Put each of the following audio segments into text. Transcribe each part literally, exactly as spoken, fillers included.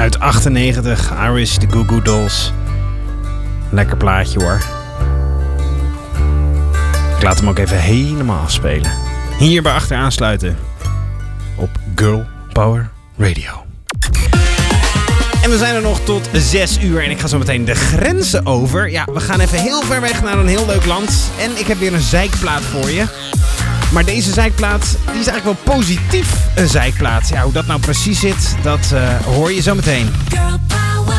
Uit achtennegentig, Irish the Goo Goo Dolls. Lekker plaatje hoor. Ik laat hem ook even helemaal afspelen. Hier bij achter aansluiten. Op Girl Power Radio. En we zijn er nog tot zes uur en ik ga zo meteen de grenzen over. Ja, we gaan even heel ver weg naar een heel leuk land. En ik heb weer een zeikplaat voor je. Maar deze zeikplaat, die is eigenlijk wel positief een zeikplaat. Ja, hoe dat nou precies zit, dat uh, hoor je zo meteen. Girl Power.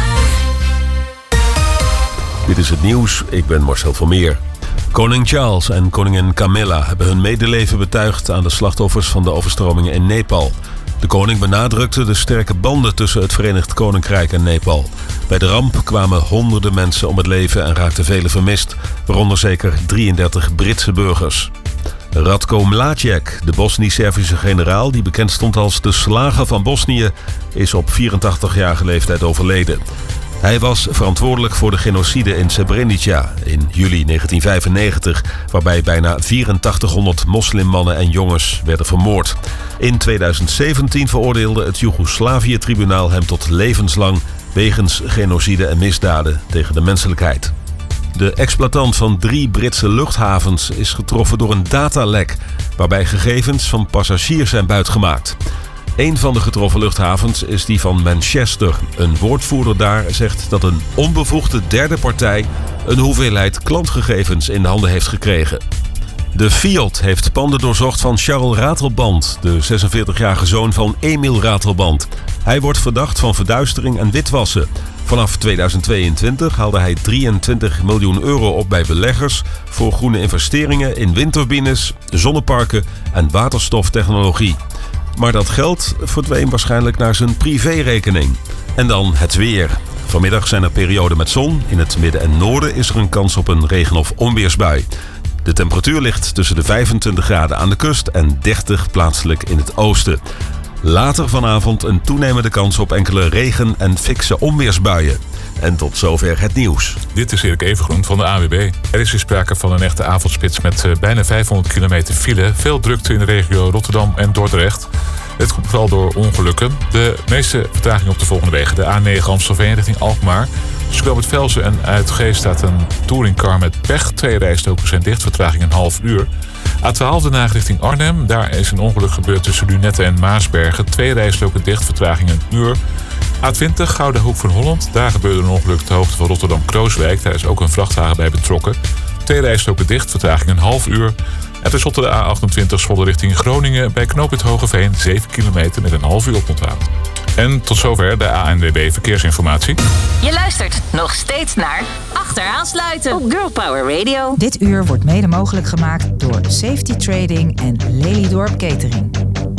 Dit is het nieuws, ik ben Marcel Vermeer. Koning Charles en koningin Camilla hebben hun medeleven betuigd aan de slachtoffers van de overstromingen in Nepal. De koning benadrukte de sterke banden tussen het Verenigd Koninkrijk en Nepal. Bij de ramp kwamen honderden mensen om het leven en raakten velen vermist, waaronder zeker drieëndertig Britse burgers. Ratko Mladic, de Bosnisch-Servische generaal die bekend stond als de slager van Bosnië, is op vierentachtigjarige leeftijd overleden. Hij was verantwoordelijk voor de genocide in Srebrenica in juli negentien vijfennegentig... waarbij bijna vierentachtighonderd moslimmannen en jongens werden vermoord. In tweeduizend zeventien veroordeelde het Joegoslavië-tribunaal hem tot levenslang wegens genocide en misdaden tegen de menselijkheid. De exploitant van drie Britse luchthavens is getroffen door een datalek, waarbij gegevens van passagiers zijn buitgemaakt. Een van de getroffen luchthavens is die van Manchester. Een woordvoerder daar zegt dat een onbevoegde derde partij een hoeveelheid klantgegevens in de handen heeft gekregen. De Fiat heeft panden doorzocht van Charles Ratelband, de zesenveertigjarige zoon van Emiel Ratelband. Hij wordt verdacht van verduistering en witwassen. Vanaf tweeduizend tweeëntwintig haalde hij drieëntwintig miljoen euro op bij beleggers voor groene investeringen in windturbines, zonneparken en waterstoftechnologie. Maar dat geld verdween waarschijnlijk naar zijn privérekening. En dan het weer. Vanmiddag zijn er perioden met zon. In het midden en noorden is er een kans op een regen- of onweersbui. De temperatuur ligt tussen de vijfentwintig graden aan de kust en dertig plaatselijk in het oosten. Later vanavond een toenemende kans op enkele regen- en fikse onweersbuien. En tot zover het nieuws. Dit is Erik Evengroen van de A W B. Er is weer sprake van een echte avondspits met uh, bijna vijfhonderd kilometer file. Veel drukte in de regio Rotterdam en Dordrecht. Dit komt vooral door ongelukken. De meeste vertraging op de volgende wegen. De A negen Amstelveen richting Alkmaar. Tussen Knoopend Velsen en Uitgeest staat een touringcar met pech. Twee rijstroken zijn dicht, vertraging een half uur. A twaalf Den Haag richting Arnhem. Daar is een ongeluk gebeurd tussen Lunette en Maasbergen. Twee rijstroken dicht, vertraging een uur. A twintig Gouden Hoek van Holland. Daar gebeurde een ongeluk ter hoogte van Rotterdam-Krooswijk. Daar is ook een vrachtwagen bij betrokken. Twee rijstroken dicht, vertraging een half uur. En tenslotte de A achtentwintig Zwolle richting Groningen. Bij knooppunt Hogeveen zeven kilometer met een half uur oponthoud. En tot zover de A N W B Verkeersinformatie. Je luistert nog steeds naar Achteraansluiten op Girl Power Radio. Dit uur wordt mede mogelijk gemaakt door Safety Trading en Lelydorp Catering.